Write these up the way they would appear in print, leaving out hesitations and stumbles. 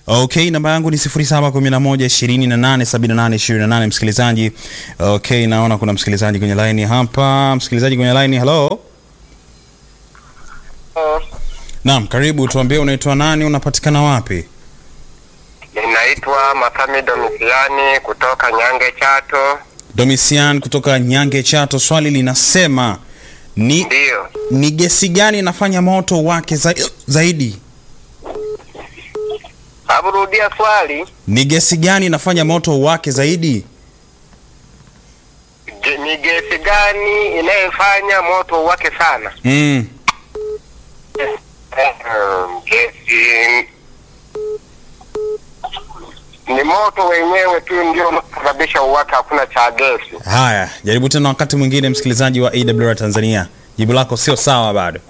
Okay, namba yangu ni 0711287828 msikilizaji. Okay, naona kuna msikilizaji kwenye line hapa. Msikilizaji kwenye line, hello. Naam, karibu, tuambie unaitwa nani, unapatikana wapi? Ninaitwa Matami Domisiani kutoka Nyange Chato. Domisian kutoka Nyange Chato. Swali linasema ni gesi gani inafanya moto wake zaidi? Aburudia swali. Ni gesi gani inafanya moto wake zaidi? Ni gesi gani inayofanya moto wake sana? Gesi ni moto wenyewe tu ndio unasababisha uwaka, hakuna cha gesi. Haya, jaribu tena wakati mwingine msikilizaji wa AWR Tanzania. Jibu lako sio sawa bado.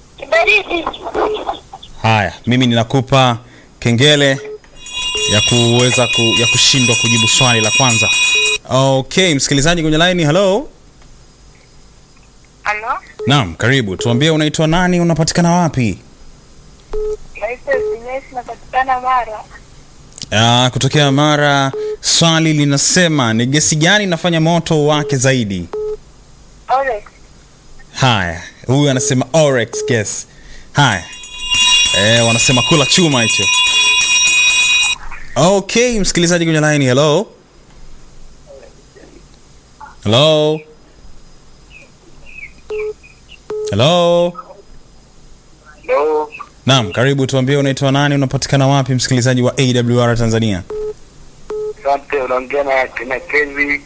Haya, mimi ninakupa kengele ya kuweza ya kushindwa kujibu swali la kwanza. Okay, msikilizaji kwenye line, hello. Hello? Naam, karibu. Tuambie unaitwa nani, unapatikana wapi? Naitwa Zinesi, napatikana Mara. Kutokea Mara. Swali linasema ni gesi gani inafanya moto wake zaidi? Orex. Haya, huyu anasema Orex gas. Haya. Wanasema kula chuma hicho. Okay, msikilizaji kwenye line, hello. Hello. Hello. Hello. Naam, karibu, tuambie unaitwa nani, unapatikana wapi msikilizaji wa AWR Tanzania? Asante, unaongea na Kevin.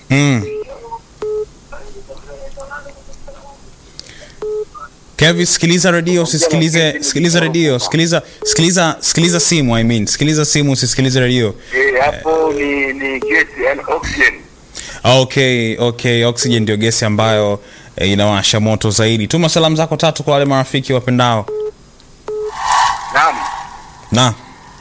Kevin, sikiliza radio, sikiliza radio, sikiliza simu, sikiliza simu, usisikilize radio. Hapo ni gesi and oxygen. Okay, oxygen ndio gesi ambayo inawasha moto zaidi. Tuma salamu zako 3 kwa wale marafiki wapendao. Naam.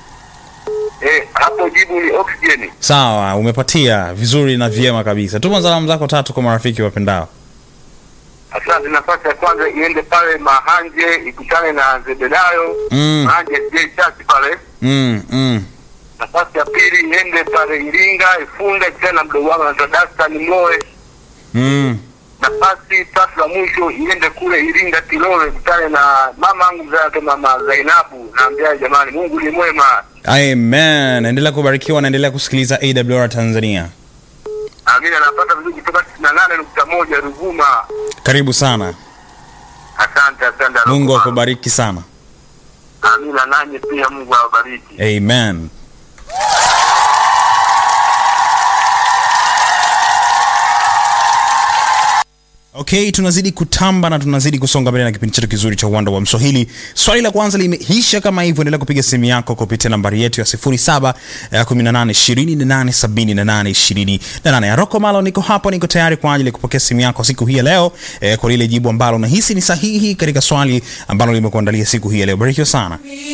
Hapo jibu ni oxygen. Sawa, umepatia vizuri na vyema kabisa. Tuma salamu zako 3 kwa marafiki wapendao. Asante. Nafasi ya kwanza iende pale Mahanje, ikutane na Zebedayo. Mahanje chati pale. Nafasi ya pili iende pale Iringa, Ifunda, ikutane na mdogo wangu na Dasta ni Moe. Nafasi tatu ya mwisho iende kule Iringa Tilole, ikutane na mama yangu zake, mama Zainabu. Naambia jamani, Mungu ni mwema. Amen. Endelea kubarikiwa na endelea kusikiliza AWR Tanzania. Amina, napata vizuri kutoka 98.1 Ruvuma. Karibu sana. Asante. Mungu akubariki sana. Amina, nanyi pia Mungu awabariki. Amen. Okay, tunazidi kutamba na tunazidi kusonga mbele na kipindi chetu kizuri cha Uwanda wa Mswahili. Swali la kwanza limeisha kama hivyo. Endelea kupiga simu yako kupitia nambari yetu ya 0718287828. Rocco Malo niko hapo, niko tayari kwa ajili ya kupokea simu yako siku hii ya leo kwa lile jibu ambalo unahisi ni sahihi katika swali ambalo limekuandalia siku hii ya leo. Barikiwa sana.